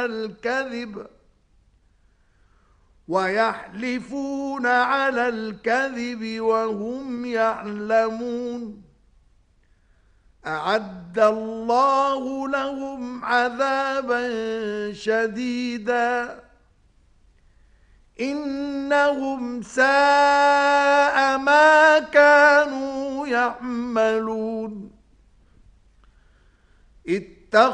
الكذب ويحلفون على الكذب وهم يعلمون. أعد الله لهم عذابا شديدا إنهم ساء ما كانوا يعملون.